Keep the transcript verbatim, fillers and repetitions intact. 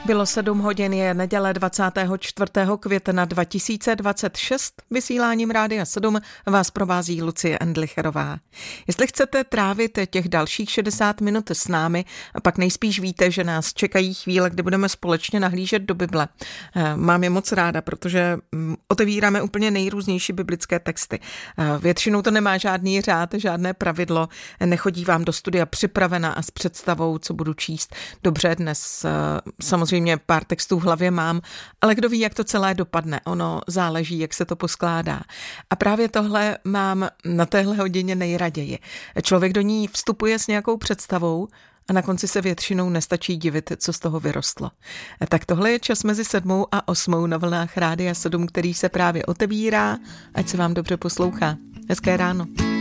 Bylo sedm hodin, je neděle dvacátého čtvrtého května dva tisíce dvacet šest. Vysíláním Rádia sedm vás provází Lucie Endlicherová. Jestli chcete trávit těch dalších šedesát minut s námi, a pak nejspíš víte, že nás čekají chvíle, kdy budeme společně nahlížet do Bible. Mám je moc ráda, protože otevíráme úplně nejrůznější biblické texty. Většinou to nemá žádný řád, žádné pravidlo, nechodí vám do studia připravena a s představou, co budu číst. Dobře, dnes samozřejmě Samozřejmě pár textů v hlavě mám, ale kdo ví, jak to celé dopadne. Ono záleží, jak se to poskládá. A právě tohle mám na téhle hodině nejraději. Člověk do ní vstupuje s nějakou představou a na konci se většinou nestačí divit, co z toho vyrostlo. Tak tohle je čas mezi sedmou a osmou na vlnách Rádia sedm, který se právě otevírá. Ať se vám dobře poslouchá. Hezké ráno.